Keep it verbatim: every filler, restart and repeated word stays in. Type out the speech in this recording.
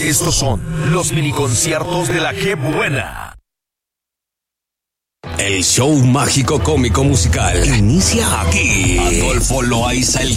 Estos son los mini conciertos de la G Buena. El show mágico cómico musical inicia aquí. Adolfo Loaiza, el